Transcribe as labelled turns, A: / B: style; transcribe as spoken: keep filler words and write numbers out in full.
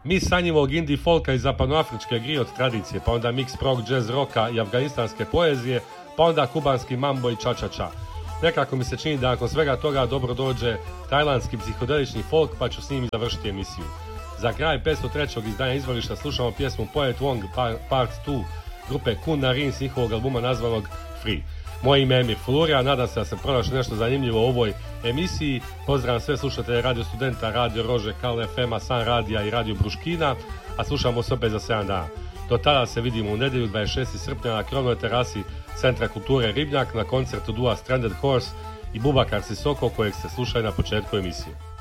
A: Mi sanjivog indie folka i zapadnoafričke griot tradicije, pa onda mix prog, jazz roka i afganistanske poezije, pa onda kubanski mambo i ča-ča-ča. Nekako mi se čini da nakon svega toga dobro dođe tajlandski psihodelični folk, pa ću s njim i završiti emisiju. Za kraj petsto trećeg izdanja Izvorišta slušamo pjesmu Poet Wong Part dva grupe Kun Narin s njihovog albuma nazvanog Free. Moje ime je Emir Fulurija, nadam se da sam pronašao nešto zanimljivo u ovoj emisiji. Pozdravljam sve slušatelje Radio Studenta, Radio Rože, Kal F M-a, San Radija i Radio Bruškina, a slušamo se opet za sedam dana. Do tada se vidimo u nedjelju dvadeset šestog srpnja na krovnoj terasi Centra kulture Ribnjak na koncertu Dua Stranded Horse i Bubakar Sisoko kojeg ste slušali na početku emisije.